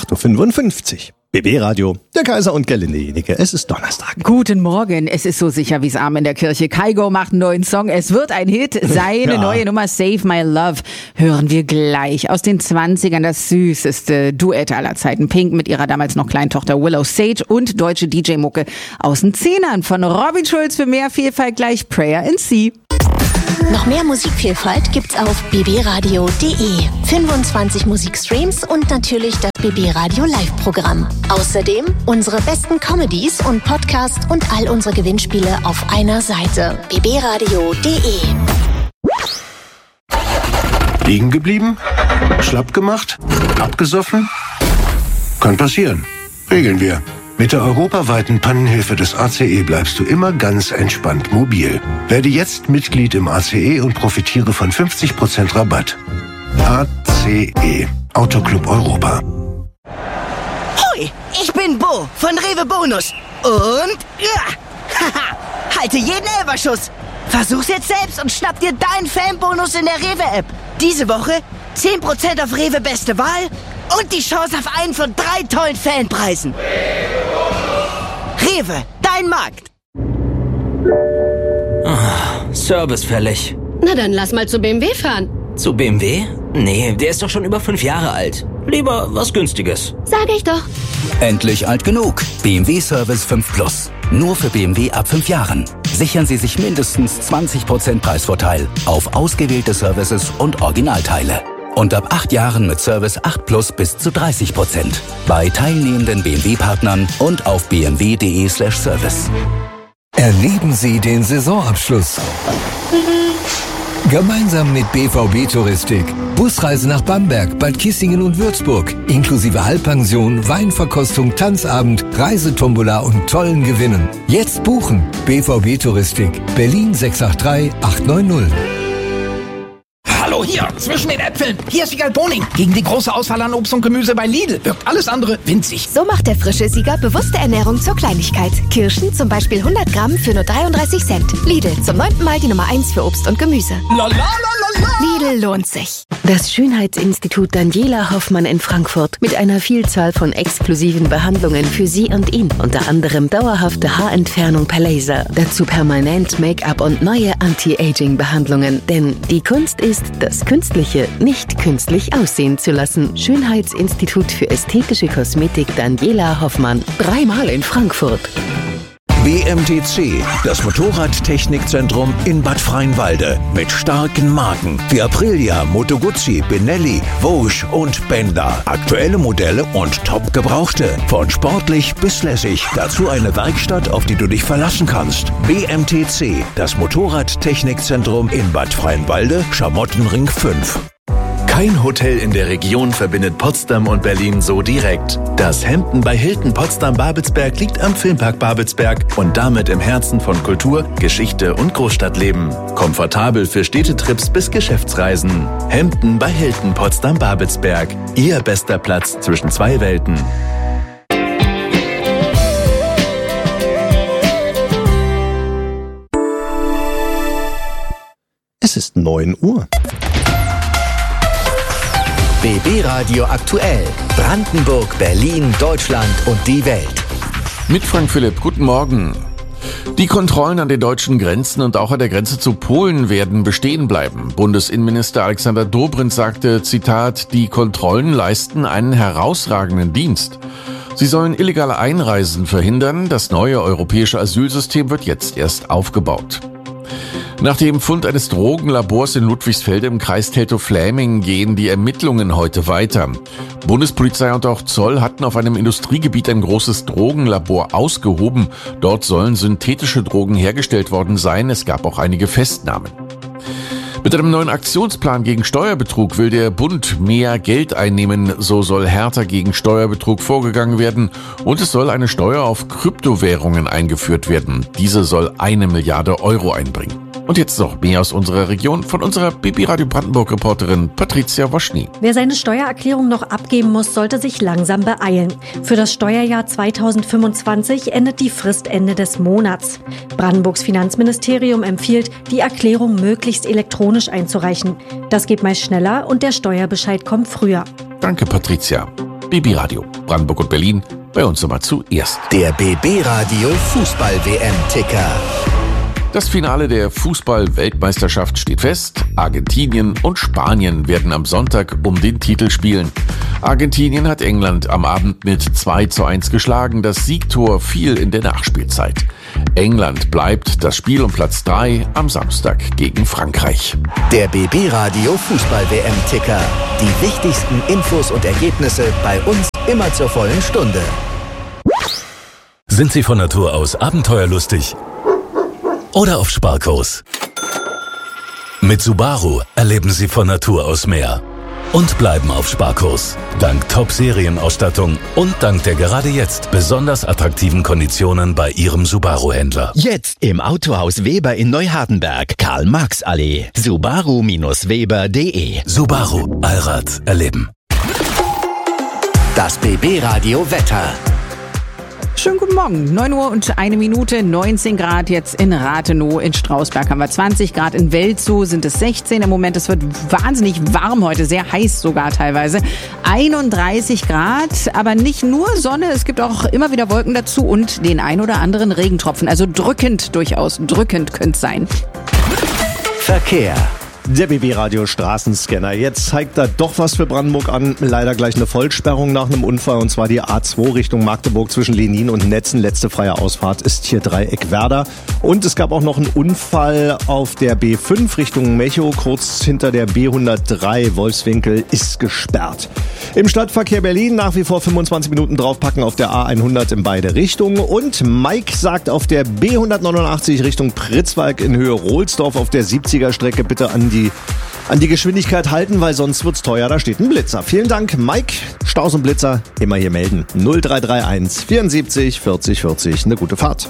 8.55 Uhr. BB Radio, der Kaiser und Gerlinde Jenecke. Es ist Donnerstag. Guten Morgen. Es ist so sicher wie's Arm in der Kirche. Kygo macht einen neuen Song. Es wird ein Hit. Seine neue Nummer Save My Love hören wir gleich. Aus den 20ern das süßeste Duett aller Zeiten. Pink mit ihrer damals noch kleinen Tochter Willow Sage und deutsche DJ-Mucke aus den 10ern. Von Robin Schulz für mehr Vielfalt gleich Prayer in C. Noch mehr Musikvielfalt gibt's auf bbradio.de. 25 Musikstreams und natürlich das BB Radio Live-Programm. Außerdem unsere besten Comedies und Podcasts und all unsere Gewinnspiele auf einer Seite. bbradio.de. Liegen geblieben? Schlapp gemacht? Abgesoffen? Kann passieren. Regeln wir. Mit der europaweiten Pannenhilfe des ACE bleibst du immer ganz entspannt mobil. Werde jetzt Mitglied im ACE und profitiere von 50% Rabatt. ACE, Autoclub Europa. Hoi, ich bin Bo von Rewe Bonus. Und halte jeden Elferschuss. Versuch's jetzt selbst und schnapp dir deinen Fanbonus in der Rewe-App. Diese Woche 10% auf Rewe Beste Wahl und die Chance auf einen von 3 tollen Fanpreisen. Rewe, dein Markt. Service fällig. Na dann lass mal zu BMW fahren. Zu BMW? Nee, der ist doch schon über 5 Jahre alt. Lieber was Günstiges. Sag ich doch. Endlich alt genug. BMW Service 5 Plus. Nur für BMW ab 5 Jahren. Sichern Sie sich mindestens 20% Preisvorteil auf ausgewählte Services und Originalteile. Und ab 8 Jahren mit Service 8 Plus bis zu 30%. Bei teilnehmenden BMW-Partnern und auf bmw.de/service. Erleben Sie den Saisonabschluss. Gemeinsam mit BVB Touristik. Busreise nach Bamberg, Bad Kissingen und Würzburg. Inklusive Halbpension, Weinverkostung, Tanzabend, Reisetombola und tollen Gewinnen. Jetzt buchen. BVB Touristik. Berlin 683 890. Hallo, hier, zwischen den Äpfeln. Hier ist Siegal Boning. Gegen die große Auswahl an Obst und Gemüse bei Lidl wirkt alles andere winzig. So macht der frische Sieger bewusste Ernährung zur Kleinigkeit. Kirschen zum Beispiel 100 Gramm für nur 33 Cent. Lidl, zum 9. Mal die Nummer 1 für Obst und Gemüse. Lidl lohnt sich. Das Schönheitsinstitut Daniela Hoffmann in Frankfurt mit einer Vielzahl von exklusiven Behandlungen für Sie und ihn. Unter anderem dauerhafte Haarentfernung per Laser. Dazu permanent Make-up und neue Anti-Aging-Behandlungen. Denn die Kunst ist, das Künstliche nicht künstlich aussehen zu lassen. Schönheitsinstitut für ästhetische Kosmetik Daniela Hoffmann. 3-mal in Frankfurt. BMTC, das Motorradtechnikzentrum in Bad Freienwalde. Mit starken Marken wie Aprilia, Moto Guzzi, Benelli, Vosges und Bender. Aktuelle Modelle und top gebrauchte. Von sportlich bis lässig. Dazu eine Werkstatt, auf die du dich verlassen kannst. BMTC, das Motorradtechnikzentrum in Bad Freienwalde, Schamottenring 5. Kein Hotel in der Region verbindet Potsdam und Berlin so direkt. Das Hampton bei Hilton Potsdam-Babelsberg liegt am Filmpark Babelsberg und damit im Herzen von Kultur, Geschichte und Großstadtleben. Komfortabel für Städtetrips bis Geschäftsreisen. Hampton bei Hilton Potsdam-Babelsberg. Ihr bester Platz zwischen 2 Welten. Es ist 9 Uhr. BB Radio aktuell. Brandenburg, Berlin, Deutschland und die Welt. Mit Frank Philipp, guten Morgen. Die Kontrollen an den deutschen Grenzen und auch an der Grenze zu Polen werden bestehen bleiben. Bundesinnenminister Alexander Dobrindt sagte, Zitat, die Kontrollen leisten einen herausragenden Dienst. Sie sollen illegale Einreisen verhindern. Das neue europäische Asylsystem wird jetzt erst aufgebaut. Nach dem Fund eines Drogenlabors in Ludwigsfelde im Kreis Teltow-Fläming gehen die Ermittlungen heute weiter. Bundespolizei und auch Zoll hatten auf einem Industriegebiet ein großes Drogenlabor ausgehoben. Dort sollen synthetische Drogen hergestellt worden sein. Es gab auch einige Festnahmen. Mit einem neuen Aktionsplan gegen Steuerbetrug will der Bund mehr Geld einnehmen. So soll härter gegen Steuerbetrug vorgegangen werden und es soll eine Steuer auf Kryptowährungen eingeführt werden. Diese soll 1 Milliarde Euro einbringen. Und jetzt noch mehr aus unserer Region von unserer BB Radio Brandenburg-Reporterin Patricia Woschny. Wer seine Steuererklärung noch abgeben muss, sollte sich langsam beeilen. Für das Steuerjahr 2025 endet die Frist Ende des Monats. Brandenburgs Finanzministerium empfiehlt, die Erklärung möglichst elektronisch einzureichen. Das geht meist schneller und der Steuerbescheid kommt früher. Danke, Patricia. BB Radio. Brandenburg und Berlin bei uns immer zuerst. Der BB Radio Fußball-WM-Ticker. Das Finale der Fußball-Weltmeisterschaft steht fest. Argentinien und Spanien werden am Sonntag um den Titel spielen. Argentinien hat England am Abend mit 2:1 geschlagen. Das Siegtor fiel in der Nachspielzeit. England bleibt das Spiel um Platz 3 am Samstag gegen Frankreich. Der BB Radio Fußball-WM-Ticker. Die wichtigsten Infos und Ergebnisse bei uns immer zur vollen Stunde. Sind Sie von Natur aus abenteuerlustig? Oder auf Sparkurs? Mit Subaru erleben Sie von Natur aus mehr und bleiben auf Sparkurs. Dank Top-Serienausstattung und dank der gerade jetzt besonders attraktiven Konditionen bei Ihrem Subaru-Händler. Jetzt im Autohaus Weber in Neuhardenberg, Karl-Marx-Allee, subaru-weber.de. Subaru, Allrad erleben. Das BB Radio Wetter. Schönen guten Morgen, 9 Uhr und 1 Minute, 19 Grad jetzt in Rathenow, in Strausberg haben wir 20 Grad, in Welzow sind es 16 im Moment. Es wird wahnsinnig warm heute, sehr heiß sogar teilweise. 31 Grad, aber nicht nur Sonne, es gibt auch immer wieder Wolken dazu und den ein oder anderen Regentropfen. Also drückend, durchaus drückend könnte es sein. Verkehr. Der BB-Radio Straßenscanner. Jetzt zeigt er doch was für Brandenburg an. Leider gleich eine Vollsperrung nach einem Unfall, und zwar die A2 Richtung Magdeburg zwischen Lenin und Netzen. Letzte freie Ausfahrt ist hier Dreieck Werder. Und es gab auch noch einen Unfall auf der B5 Richtung Mechow, kurz hinter der B103. Wolfswinkel ist gesperrt. Im Stadtverkehr Berlin nach wie vor 25 Minuten draufpacken auf der A100 in beide Richtungen. Und Mike sagt auf der B189 Richtung Pritzwalk in Höhe Rohlsdorf auf der 70er Strecke bitte an die Geschwindigkeit halten, weil sonst wird's teuer, da steht ein Blitzer. Vielen Dank, Mike. Staus und Blitzer, immer hier melden. 0331 74 40 40. Eine gute Fahrt.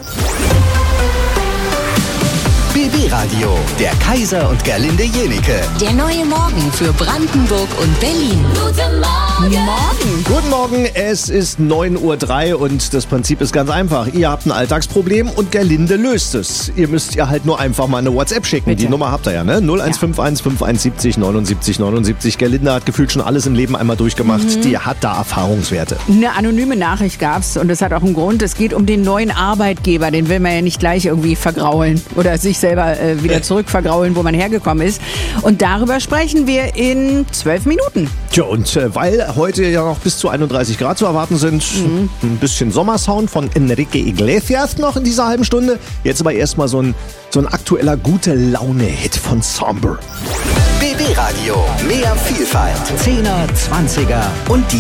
BB Radio, der Kaiser und Gerlinde Jenike. Der neue Morgen für Brandenburg und Berlin. Guten Morgen. Guten Morgen, es ist 9:03 Uhr und das Prinzip ist ganz einfach. Ihr habt ein Alltagsproblem und Gerlinde löst es. Ihr müsst ihr halt nur einfach mal eine WhatsApp schicken. Bitte. Die Nummer habt ihr ja, ne? 0151 571 79 79. Gerlinde hat gefühlt schon alles im Leben einmal durchgemacht. Die hat da Erfahrungswerte. Eine anonyme Nachricht gab's und das hat auch einen Grund. Es geht um den neuen Arbeitgeber. Den will man ja nicht gleich irgendwie vergraulen oder sich selber wieder zurückvergraulen, wo man hergekommen ist. Und darüber sprechen wir in 12 Minuten. Tja, und weil heute ja noch bis zu 31 Grad zu erwarten sind, ein bisschen Sommersound von Enrique Iglesias noch in dieser halben Stunde. Jetzt aber erstmal so ein aktueller Gute-Laune-Hit von Somber. BB Radio, mehr Vielfalt, 10er, 20er und die